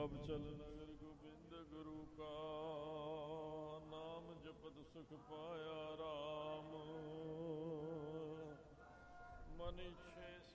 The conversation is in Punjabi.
चल नगर गोबिंद गुरु का, नाम जपत सुख पाया राम। मन